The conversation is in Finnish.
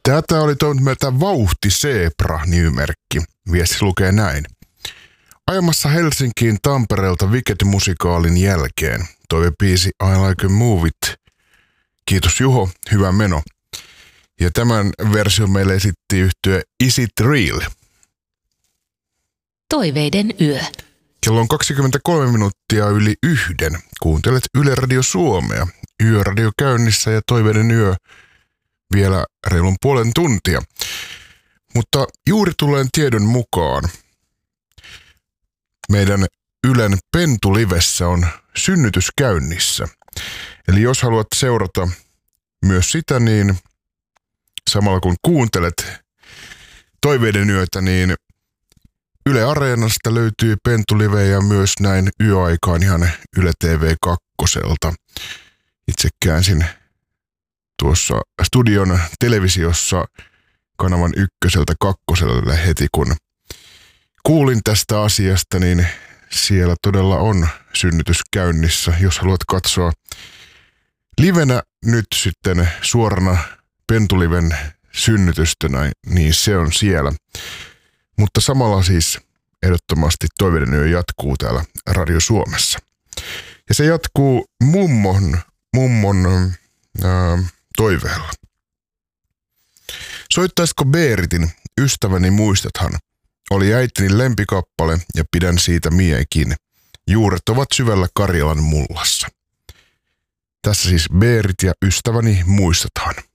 Tätä oli toivonut meiltä Vauhti Zebra-nimimerkki. Viesti lukee näin. Ajamassa Helsinkiin Tampereelta Wicked-musikaalin jälkeen. Toivebiisi I Like a Move It. Kiitos Juho, hyvä meno. Ja tämän version meille esitti yhtye Is It Real? Toiveiden yö. Kello on 23 minuuttia yli 1. Kuuntelet Yle Radio Suomea. Yöradio käynnissä ja toiveiden yö vielä reilun puolen tuntia. Mutta juuri tulleen tiedon mukaan meidän Ylen Pentu-livessä on synnytys käynnissä. Eli jos haluat seurata myös sitä, niin samalla kun kuuntelet toiveiden yötä, niin Yle Areenasta löytyy Pentu-live ja myös näin yöaikaan ihan Yle TV2. Itse käänsin tuossa studion televisiossa kanavan 1:2 heti kun kuulin tästä asiasta, niin siellä todella on synnytys käynnissä. Jos haluat katsoa livenä nyt sitten suorana Pentuliven synnytystä, niin se on siellä. Mutta samalla siis ehdottomasti toiveiden yö jatkuu täällä Radio Suomessa. Ja se jatkuu mummon toiveella. Soittaisiko Beeritin Ystäväni muistathan? Oli äitini lempikappale ja pidän siitä miekin. Juuret ovat syvällä Karjalan mullassa. Tässä siis Beerit ja Ystäväni muistathan.